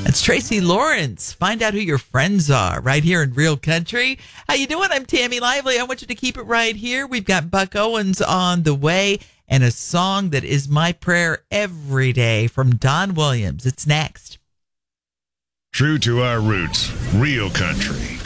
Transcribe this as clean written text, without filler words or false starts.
That's Tracy Lawrence. Find out who your friends are right here in Real Country. How you doing? I'm Tammy Lively. I want you to keep it right here. We've got Buck Owens on the way and a song that is my prayer every day from Don Williams. It's next. True to our roots, Real Country.